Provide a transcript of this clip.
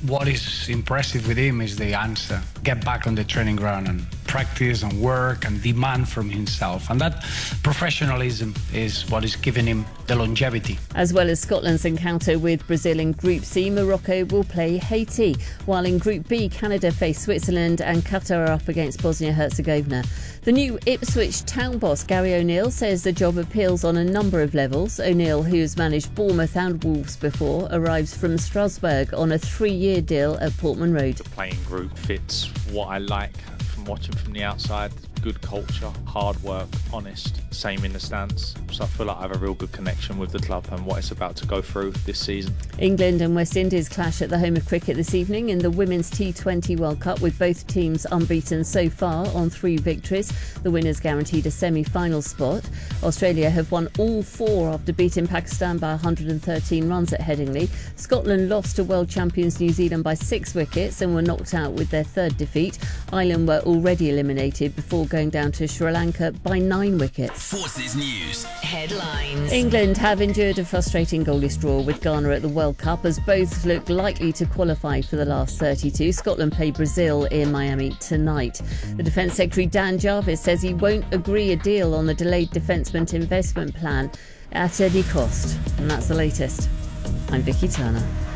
What is impressive with him is the answer. Get back on the training ground and practice and work and demand from himself. And that professionalism is what is giving him the longevity. As well as Scotland's encounter with Brazil in Group C, Morocco will play Haiti. While in Group B, Canada face Switzerland and Qatar are up against Bosnia-Herzegovina. The new Ipswich town boss, Gary O'Neill, says the job appeals on a number of levels. O'Neill, who's managed Bournemouth and Wolves before, arrives from Strasbourg on a 3-year deal at Portman Road. The playing group fits what I like from watching from the outside. Good culture, hard work, honest, same in the stands. So I feel like I have a real good connection with the club and what it's about to go through this season. England and West Indies clash at the home of cricket this evening in the Women's T20 World Cup, with both teams unbeaten so far on 3 victories. The winners guaranteed a semi-final spot. Australia have won all 4 after beating Pakistan by 113 runs at Headingley. Scotland lost to world champions New Zealand by 6 wickets and were knocked out with their 3rd defeat. Ireland were already eliminated before going down to Sri Lanka by 9 wickets. Forces News headlines. England have endured a frustrating goalless draw with Ghana at the World Cup as both look likely to qualify for the last 32. Scotland play Brazil in Miami tonight. The Defence Secretary Dan Jarvis says he won't agree a deal on the delayed defenceman investment plan at any cost. And that's the latest. I'm Vicky Turner.